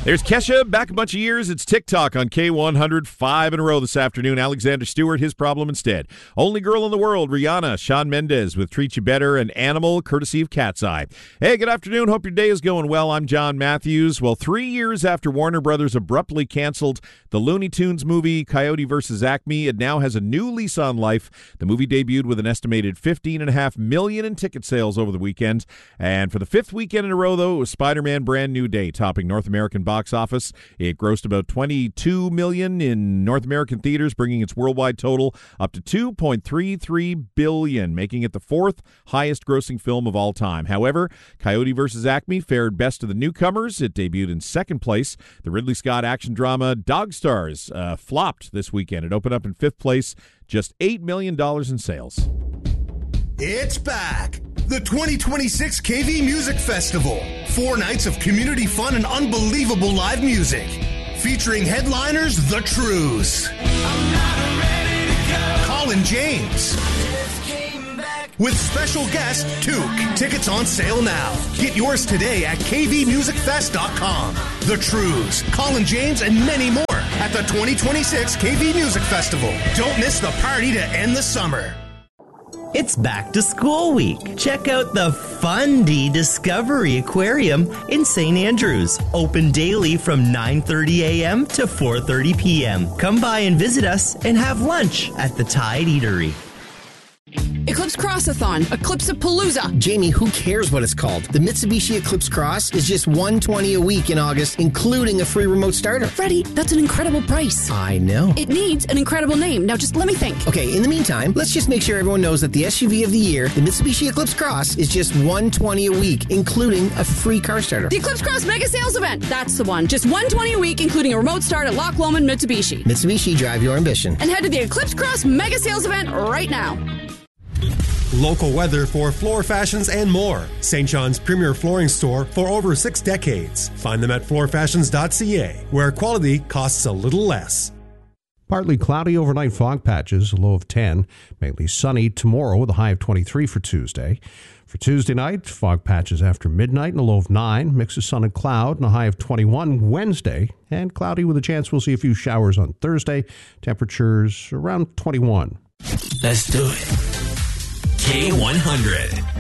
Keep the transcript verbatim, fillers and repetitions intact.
There's Kesha, back a bunch of years. It's TikTok on K one hundred, five in a row this afternoon. Alexander Stewart, His Problem Instead. Only Girl in the World, Rihanna, Shawn Mendes with Treat You Better, and Animal, courtesy of Cat's Eye. Hey, good afternoon. Hope your day is going well. I'm John Matthews. Well, three years after Warner Brothers abruptly canceled the Looney Tunes movie Coyote versus Acme, it now has a new lease on life. The movie debuted with an estimated fifteen point five million dollars in ticket sales over the weekend. And for the fifth weekend in a row, though, it was Spider-Man Brand New Day, topping North American box box office. It grossed about twenty-two million dollars in North American theaters, bringing its worldwide total up to two point three three billion dollars, making it the fourth highest grossing film of all time. However, Coyote versus Acme fared best of the newcomers. It debuted in second place. The Ridley Scott action drama Dog Stars uh, flopped this weekend. It opened up in fifth place, just eight million dollars in sales. It's back! The twenty twenty-six K V Music Festival. Four nights of community fun and unbelievable live music. Featuring headliners The Trues. Colin James. With special guest Took. Tickets on sale now. Get yours today at k v music fest dot com. The Trues, Colin James, and many more at the twenty twenty-six K V Music Festival. Don't miss the party to end the summer. It's back to school week. Check out the Fundy Discovery Aquarium in Saint Andrews. Open daily from nine thirty a.m. to four thirty p.m. Come by and visit us and have lunch at the Tide Eatery. Eclipse Crossathon, Eclipse-a-Palooza. Jamie, who cares what it's called? The Mitsubishi Eclipse Cross is just one hundred twenty dollars a week in August, including a free remote starter. Freddie, that's an incredible price. I know. It needs an incredible name. Now just let me think. Okay, in the meantime, let's just make sure everyone knows that the S U V of the year, the Mitsubishi Eclipse Cross, is just one hundred twenty dollars a week, including a free car starter. The Eclipse Cross Mega Sales Event. That's the one. Just one hundred twenty dollars a week, including a remote start at Loch Lomond Mitsubishi. Mitsubishi, drive your ambition. And head to the Eclipse Cross Mega Sales Event right now. Local weather for floor fashions and more. Saint John's premier flooring store for over six decades. Find them at floor fashions dot c a, where quality costs a little less. Partly cloudy overnight fog patches, a low of ten. Mainly sunny tomorrow with a high of twenty-three for Tuesday. For Tuesday night, fog patches after midnight and a low of nine. Mix of sun and cloud and a high of twenty-one Wednesday. And cloudy with a chance we'll see a few showers on Thursday. Temperatures around twenty-one. Let's do it. K one hundred.